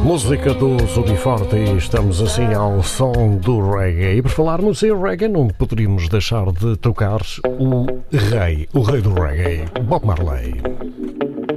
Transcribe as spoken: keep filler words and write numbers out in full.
Música do Subiforte e estamos assim ao som do reggae. E por falarmos em reggae, não poderíamos deixar de tocar o rei, o rei do reggae, Bob Marley.